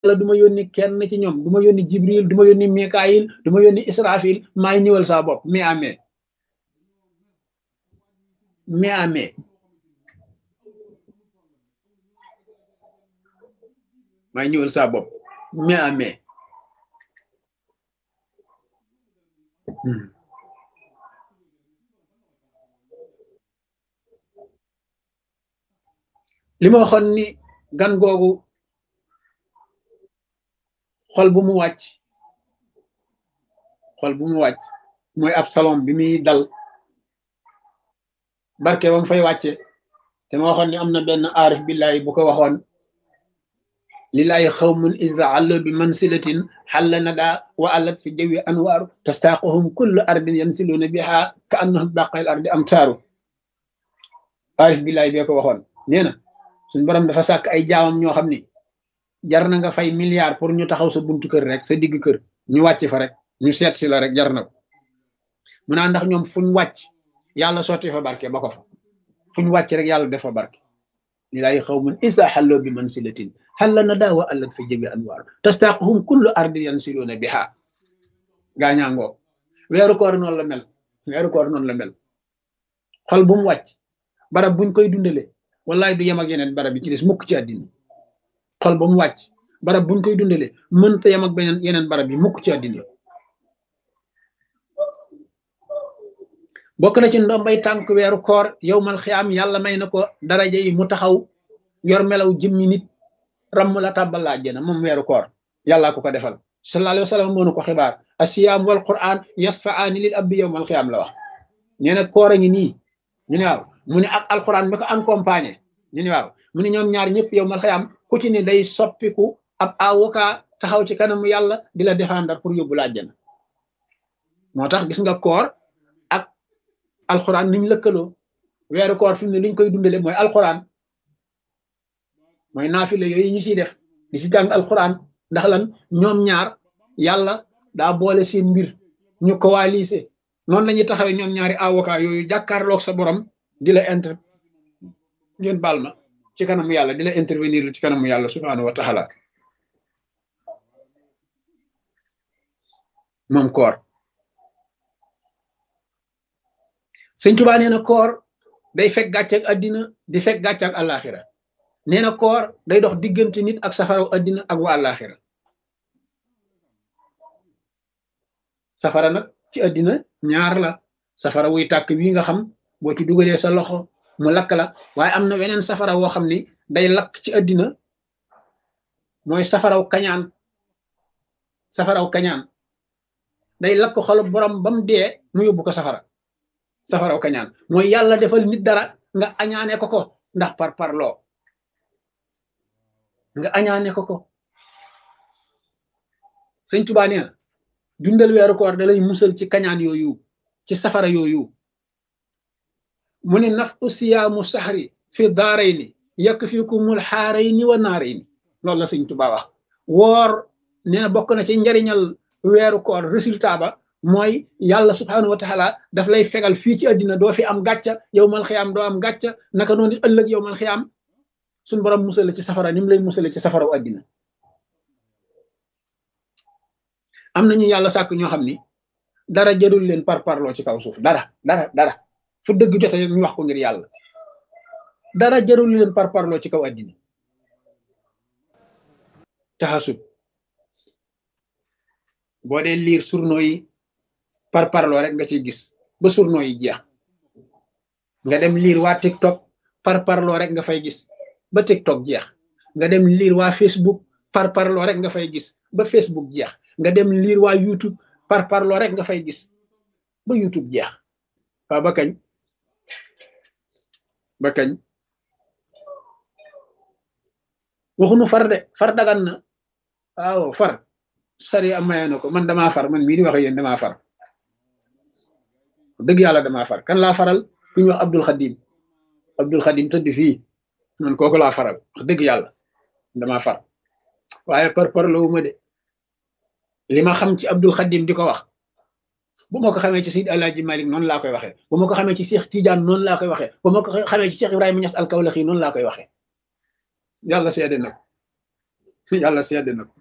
yàlla du ma yónni kenn ci ñoom du ma yónni jibril du ma yónni mikaayil du ma yónni israfil maay ñëwal saa bopp mais amee maay ñëwal saa bopp mais amee li ma waxoon ni gan googu xol bu mu wàcc mooy ab salon bi muy dal barke ba mu fay wàcce te ma waxoon ni am na benn aarif billahi bu ko waxoon lillahi xawmun iza allo bi mansilatin xalla nada wa allat fi jawi anwaaru tastaaquhum kullu ardin yansiluuna biha ka annahum baqayl ardi am taaru aarif billahi bee ko waxoon nee na suñ borom dafa sàkk ay jaamam ñoo xam ni jar na nga fay milliard pour ñu taxaw sa buntu kër rek sa digg kër ñu wàcc fa rek ñu seet si la rek jar na ko mu naa ndax ñoom fuñ wàcc yàlla sotti fa barke ba ko fa fuñ wàcc rek yàlla def fa barke lillahi xawmun isa xalloo bi mansilatin xalla na daa wa allat fa jabi anwaar tastaaquhum kullu ardin yansiluuna biha gaañaangoo weeru koor noonu la mel xol bu mu wàcc barab buñ koy dundale wallaay du yem ak yeneen barab yi ci des mukk ci àddina xol ba mu wàcc barab buñ koy dundale mënta yem ak beneen yeneen barab yi mukk ci àddina bokk na ci ndombay tànk weeru koor yowmal xiyaam yàlla may na ko daraja yi mu taxaw yor melaw jëmmi nit ramm la tàbbal la àjjana moom weeru koor yàllaa ko defal sallallahu alayhi wa sallam moo nu ko xibaar asiyaam wal quran yasfaani lil abdi yowmal xiyaam la wax nee na koor a ngi nii ñu ne waaw mu ne ak alquran mi ko accompagné ñu ne waaw mu ne ñoom ñaar ñëpp yow mal xayaam ku ci ne day soppiku ab avocat taxaw ci kanamu yàlla di la défendre pour yóbbu la àjjana moo tax gis nga koor ak alquran niñ lëkkaloo weeru koor fi mu ne liñ koy dundale mooy alquran mooy naafile yooyu ñu ciy def di ci jàng alquran ndax lan ñoom ñaar yàlla daa boole seen mbir ñu coalisé noonu la ñuy taxawee ñoom ñaari avocat yooyu jàkkaarloog sa borom di la ngeen baal ma ci kanamu yàlla di la intervenir ci kanamu yàlla subhanahu wa taala moom koor sëñ Tuubaa nee na koor day fekk gàcce ak àddina di fekk gàcce ak àllaaxira nee na koor day dox diggante nit ak safaraw àddina ak wa àllaaxira safara nag ci àddina ñaar la safara wuy tàkk wi nga xam boo ci dugalee sa loxo mu lakk la waaye am na weneen safara woo xam ni day lakk ci àddina mooy safaraw kañaan day lakk xolu borom ba mu dee mu yóbbu ko safaraw kañaan mooy yàlla defal nit dara nga añaane ko ndax par parloo nga añaane ko sëñ Tuubaa nee na dundal weeru koor da lay musal ci kañaan yooyu ci safara yooyu mu ne naf usiyaamu saxri fi daarayni yakfikumul xaarayni wa naarayni loolu la sëñ Tuubaa wax woor nee na bokk na ci njariñal weeru koor résultat ba mooy yàlla subhanahu wa taala daf lay fegal fii ci àddina doo fi am gàcca yowmal xiyaam doo am gàcca naka noonu ëllëg yowmal xiyaam suñ borom musale ci safara ni mu lay musale ci safaraw àddina am nañu yàlla sàkk ñoo xam ni dara jarul leen par parloo ci kaw suuf dara fu dëgg jote ñu wax ko ngir yàlla dara jarul leen par parloo ci kaw àddina taxasub boo dee liir journaux yi par parloo rek nga ciy gis ba journaux yi jeex nga dem liir waa TikTok par parloo rek nga fay gis ba TikTok jeex nga dem liir waa Facebook par parloo rek nga fay gis ba Facebook jeex nga dem liir waa YouTube par parloo rek nga fay gis ba YouTube jeex waaw ba kañ waxunu far de far dagan na waaw far sari am maye na ko man damaa far man mii di wax yéen damaa far dëgg yàlla damaa far kan laa faral ku ñu wax Abdul Xadim tëdd fii man kooku laa faral wax dëgg yàlla damaa far waaye par lawuma de li ma xam ci Abdul Xadim di ko wax bu ma ko xamee ci Seydi Alaaji Malik noonu laa koy waxee bu ma ko xamee ci Cheikh Tidiane noonu laa koy waxee bu ma ko xamee ci Cheikh Ibrahima Niass al-Kawlaxi noonu laa koy waxee yàlla seede na ko yàlla sedd na ko